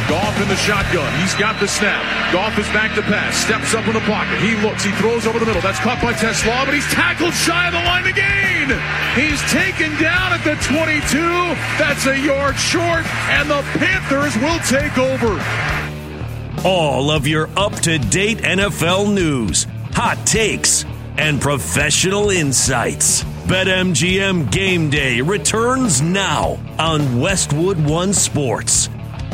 Goff in the shotgun. He's got the snap. Goff is back to pass. Steps up in the pocket. He looks. He throws over the middle. That's caught by Tesla, but he's tackled shy of the line to gain. He's taken down at the 22. That's a yard short, and the Panthers will take over. All of your up-to-date NFL news, hot takes, and professional insights. BetMGM Game Day returns now on Westwood One Sports.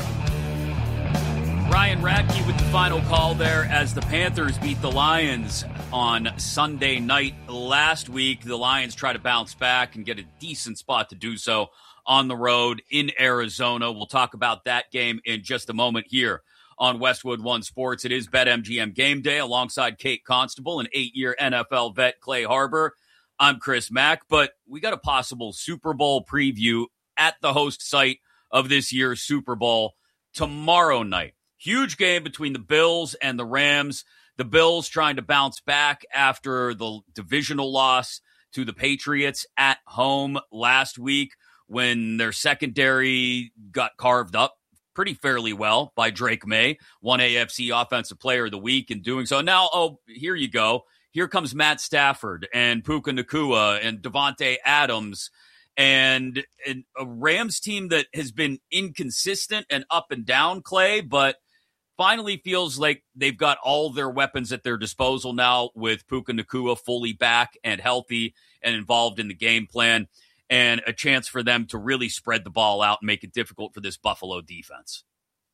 Ryan Radke with the final call there as the Panthers beat the Lions on Sunday night last week. The Lions try to bounce back and get a decent spot to do so on the road in Arizona. We'll talk about that game in just a moment here on Westwood One Sports. It is BetMGM Game Day alongside Kate Constable and 8-year NFL vet Clay Harbor. I'm Chris Mack, but we got a possible Super Bowl preview at the host site of this year's Super Bowl tomorrow night. Huge game between the Bills and the Rams. The Bills trying to bounce back after the divisional loss to the Patriots at home last week when their secondary got carved up pretty fairly well by Drake May, one AFC Offensive Player of the Week in doing so. Now, here you go. Here comes Matt Stafford and Puka Nacua and Devontae Adams and a Rams team that has been inconsistent and up and down, Clay, but finally feels like they've got all their weapons at their disposal now with Puka Nacua fully back and healthy and involved in the game plan, and a chance for them to really spread the ball out and make it difficult for this Buffalo defense.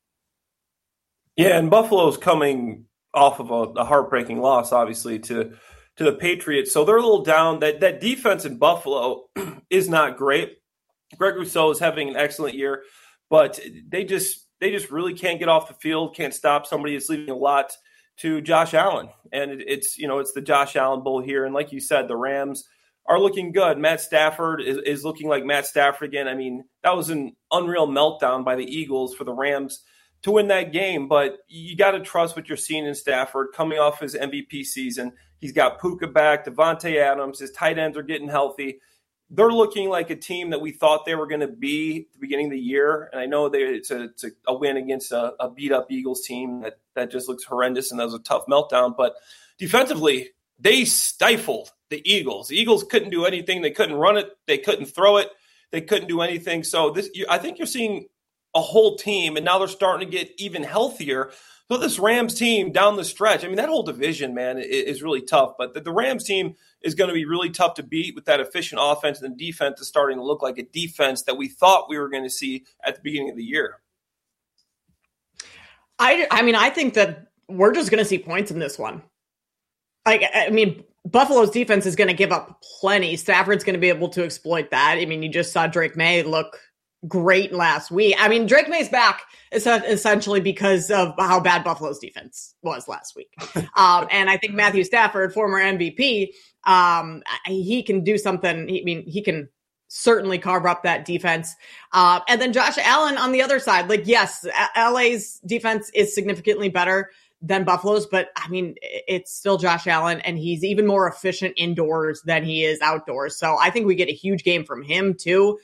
Yeah, and Buffalo's coming off of a heartbreaking loss, obviously, to the Patriots. So they're a little down. That defense in Buffalo is not great. Greg Rousseau is having an excellent year, but they just really can't get off the field, can't stop somebody. It's leaving a lot to Josh Allen. And it's the Josh Allen Bowl here. And like you said, the Rams are looking good. Matt Stafford is looking like Matt Stafford again. I mean, that was an unreal meltdown by the Eagles for the Rams to win that game. But you got to trust what you're seeing in Stafford coming off his MVP season. He's got Puka back, Devontae Adams. His tight ends are getting healthy. They're looking like a team that we thought they were going to be at the beginning of the year. And I know it's a win against a beat-up Eagles team that just looks horrendous, and that was a tough meltdown. But defensively, they stifled the Eagles. The Eagles couldn't do anything. They couldn't run it. They couldn't throw it. They couldn't do anything. So I think you're seeing a whole team, and now they're starting to get even healthier. So this Rams team down the stretch, I mean, that whole division, man, is really tough. But the Rams team is going to be really tough to beat with that efficient offense, and the defense is starting to look like a defense that we thought we were going to see at the beginning of the year. I think that we're just going to see points in this one. Buffalo's defense is going to give up plenty. Stafford's going to be able to exploit that. I mean, you just saw Drake May look great last week. I mean, Drake May's back essentially because of how bad Buffalo's defense was last week. And I think Matthew Stafford, former MVP, he can do something. He can certainly carve up that defense. And then Josh Allen on the other side, yes, LA's defense is significantly better than Buffalo's, but I mean, it's still Josh Allen, and he's even more efficient indoors than he is outdoors. So I think we get a huge game from him too.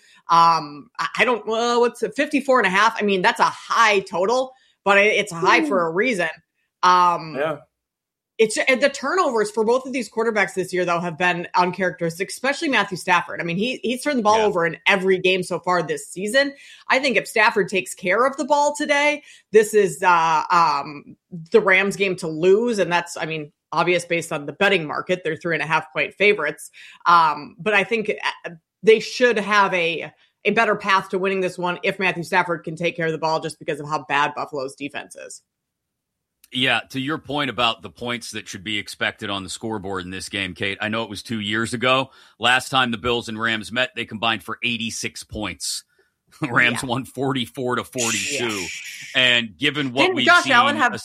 What's 54.5? I mean, that's a high total, but it's a high for a reason. Yeah. It's the turnovers for both of these quarterbacks this year, though, have been uncharacteristic, especially Matthew Stafford. I mean, he's turned the ball over in every game so far this season. I think if Stafford takes care of the ball today, this is the Rams game to lose. And that's, obvious based on the betting market. They're 3.5-point favorites. But I think they should have a better path to winning this one if Matthew Stafford can take care of the ball, just because of how bad Buffalo's defense is. Yeah, to your point about the points that should be expected on the scoreboard in this game, Kate, I know it was 2 years ago. Last time the Bills and Rams met, they combined for 86 points. Rams won 44-42. Yeah. And given what Didn't we've Josh seen... Allen have,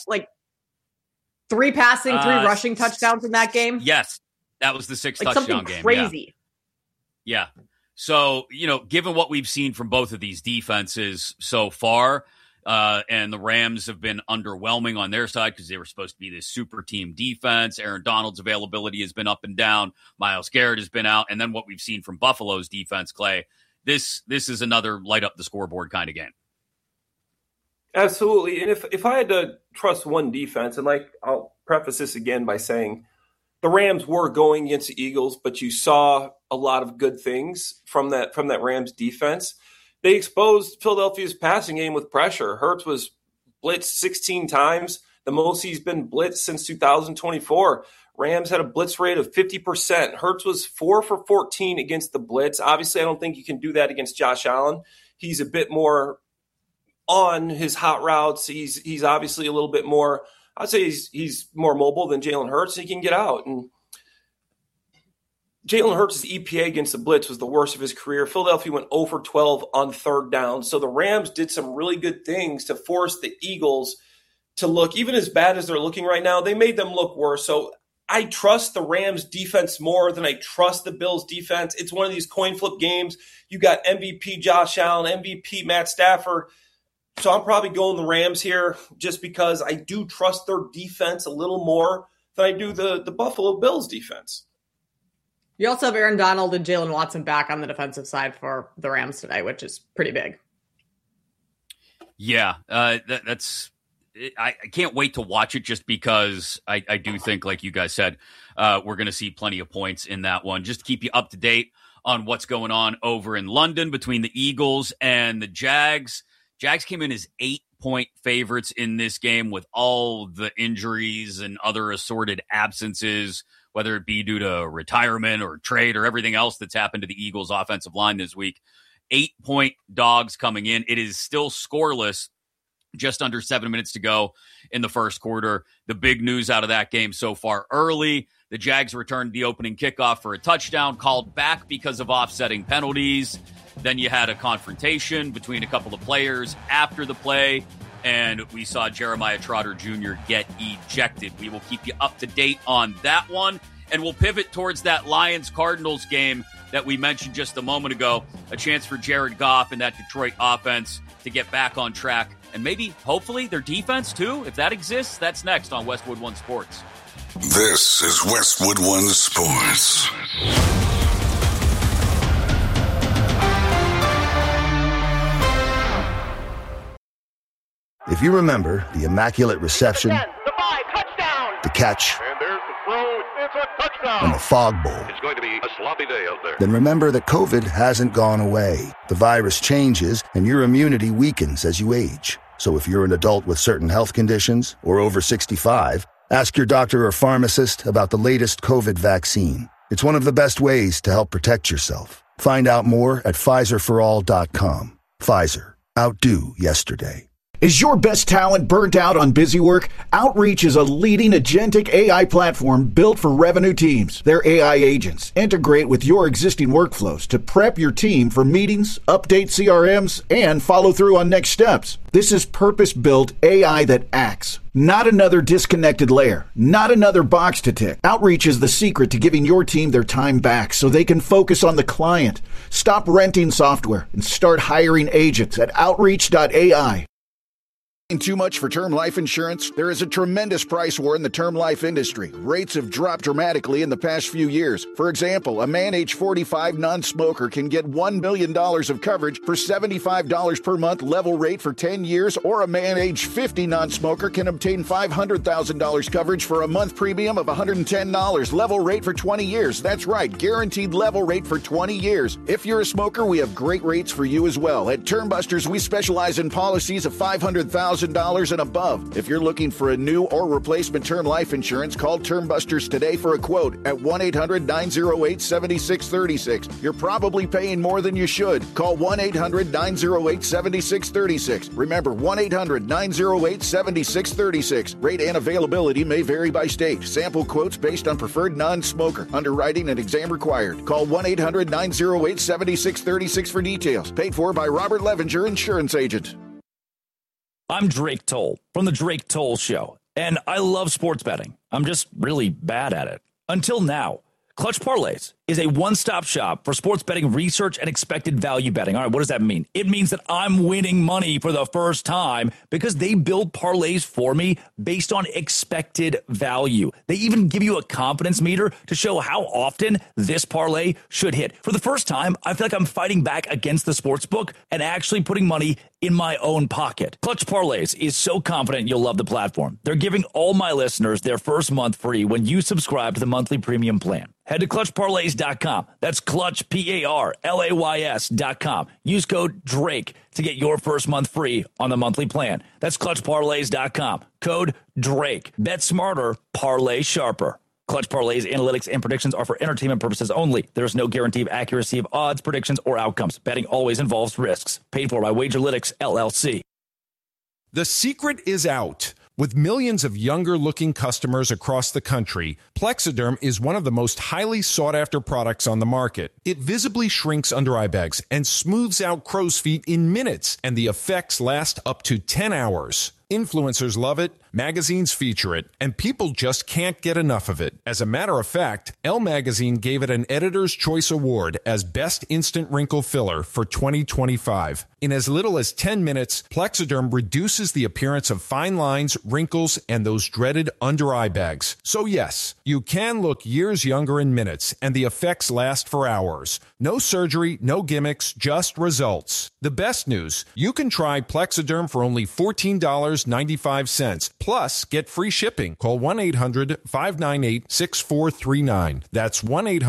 3 passing, 3 rushing touchdowns in that game? Yes, that was the 6 touchdown game. Crazy. Yeah. So, given what we've seen from both of these defenses so far... and the Rams have been underwhelming on their side because they were supposed to be this super team defense. Aaron Donald's availability has been up and down. Myles Garrett has been out. And then what we've seen from Buffalo's defense, Clay, this is another light up the scoreboard kind of game. Absolutely. And if I had to trust one defense, and I'll preface this again by saying the Rams were going against the Eagles, but you saw a lot of good things from that Rams defense. They exposed Philadelphia's passing game with pressure. Hurts was blitzed 16 times, the most he's been blitzed since 2024. Rams had a blitz rate of 50%. Hurts was 4 for 14 against the blitz. Obviously, I don't think you can do that against Josh Allen. He's a bit more on his hot routes. He's obviously a little bit more, I'd say he's more mobile than Jalen Hurts. He can get out. And Jalen Hurts' EPA against the blitz was the worst of his career. Philadelphia went 0 for 12 on third down. So the Rams did some really good things to force the Eagles to look, even as bad as they're looking right now, they made them look worse. So I trust the Rams defense more than I trust the Bills defense. It's one of these coin flip games. You got MVP Josh Allen, MVP Matt Stafford. So I'm probably going the Rams here just because I do trust their defense a little more than I do the Buffalo Bills defense. You also have Aaron Donald and Jalen Watson back on the defensive side for the Rams today, which is pretty big. Yeah, that's. I can't wait to watch it just because I do think, like you guys said, we're going to see plenty of points in that one. Just to keep you up to date on what's going on over in London between the Eagles and the Jags. Jags came in as 8-point favorites in this game with all the injuries and other assorted absences, whether it be due to retirement or trade or everything else that's happened to the Eagles' offensive line this week. 8-point dogs coming in. It is still scoreless. Just under 7 minutes to go in the first quarter. The big news out of that game so far early, the Jags returned the opening kickoff for a touchdown, called back because of offsetting penalties. Then you had a confrontation between a couple of players after the play, and we saw Jeremiah Trotter Jr. get ejected. We will keep you up to date on that one, and we'll pivot towards that Lions-Cardinals game that we mentioned just a moment ago. A chance for Jared Goff and that Detroit offense to get back on track. And maybe, hopefully, their defense, too. If that exists, that's next on Westwood One Sports. This is Westwood One Sports. If you remember the Immaculate Reception, the 5, touchdown, the catch, and there's the throw, it's a touchdown, and the Fog Bowl, it's going to be a sloppy day out there. Then remember that COVID hasn't gone away. The virus changes, and your immunity weakens as you age. So if you're an adult with certain health conditions or over 65, ask your doctor or pharmacist about the latest COVID vaccine. It's one of the best ways to help protect yourself. Find out more at PfizerForAll.com. Pfizer. Outdo yesterday. Is your best talent burnt out on busy work? Outreach is a leading agentic AI platform built for revenue teams. Their AI agents integrate with your existing workflows to prep your team for meetings, update CRMs, and follow through on next steps. This is purpose-built AI that acts. Not another disconnected layer. Not another box to tick. Outreach is the secret to giving your team their time back so they can focus on the client. Stop renting software and start hiring agents at Outreach.ai. Too much for term life insurance? There is a tremendous price war in the term life industry. Rates have dropped dramatically in the past few years. For example, a man age 45 non-smoker can get $1 million of coverage for $75 per month level rate for 10 years, or a man age 50 non-smoker can obtain $500,000 coverage for a month premium of $110 level rate for 20 years. That's right, guaranteed level rate for 20 years. If you're a smoker, we have great rates for you as well. At Termbusters, we specialize in policies of $500,000 and above. If you're looking for a new or replacement term life insurance, call Termbusters today for a quote at 1-800-908-7636. You're probably paying more than you should. Call 1-800-908-7636. Remember, 1-800-908-7636. Rate and availability may vary by state. Sample quotes based on preferred non-smoker. Underwriting and exam required. Call 1-800-908-7636 for details. Paid for by Robert Levenger, Insurance Agent. I'm Drake Toll from The Drake Toll Show, and I love sports betting. I'm just really bad at it. Until now. Clutch Parlays is a one-stop shop for sports betting research and expected value betting. All right, what does that mean? It means that I'm winning money for the first time because they build parlays for me based on expected value. They even give you a confidence meter to show how often this parlay should hit. For the first time, I feel like I'm fighting back against the sports book and actually putting money in my own pocket. Clutch Parlays is so confident you'll love the platform. They're giving all my listeners their first month free when you subscribe to the monthly premium plan. Head to clutchparlays.com. That's clutch, PARLAYS.com. Use code DRAKE to get your first month free on the monthly plan. That's clutchparlays.com. Code DRAKE. Bet smarter, parlay sharper. Clutch Parlays analytics and predictions are for entertainment purposes only. There is no guarantee of accuracy of odds, predictions, or outcomes. Betting always involves risks. Paid for by Wagerlytics, LLC. The secret is out. With millions of younger-looking customers across the country, Plexiderm is one of the most highly sought-after products on the market. It visibly shrinks under-eye bags and smooths out crow's feet in minutes, and the effects last up to 10 hours. Influencers love it, magazines feature it, and people just can't get enough of it. As a matter of fact, Elle Magazine gave it an Editor's Choice Award as Best Instant Wrinkle Filler for 2025. In as little as 10 minutes, Plexiderm reduces the appearance of fine lines, wrinkles, and those dreaded under-eye bags. So yes, you can look years younger in minutes, and the effects last for hours. No surgery, no gimmicks, just results. The best news, you can try Plexiderm for only $14.95. Plus, get free shipping. Call 1-800-598-6439. That's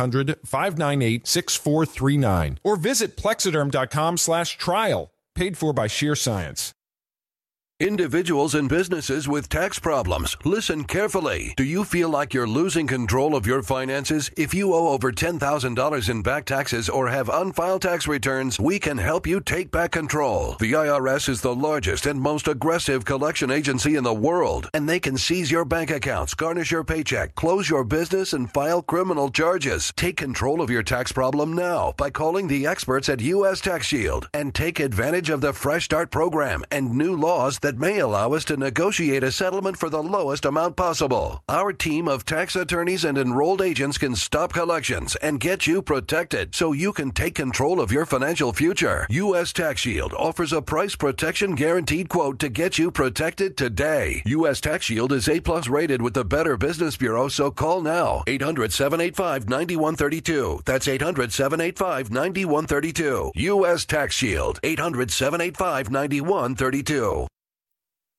1-800-598-6439. Or visit Plexiderm.com/trial. Paid for by Sheer Science. Individuals and businesses with tax problems, listen carefully. Do you feel like you're losing control of your finances? If you owe over $10,000 in back taxes or have unfiled tax returns, we can help you take back control. The IRS is the largest and most aggressive collection agency in the world, and they can seize your bank accounts, garnish your paycheck, close your business, and file criminal charges. Take control of your tax problem now by calling the experts at U.S. Tax Shield and take advantage of the Fresh Start program and new laws that may allow us to negotiate a settlement for the lowest amount possible. Our team of tax attorneys and enrolled agents can stop collections and get you protected so you can take control of your financial future. U.S. Tax Shield offers a price protection guaranteed quote to get you protected today. U.S. Tax Shield is A+ rated with the Better Business Bureau, so call now. 800-785-9132. That's 800-785-9132. U.S. Tax Shield. 800-785-9132.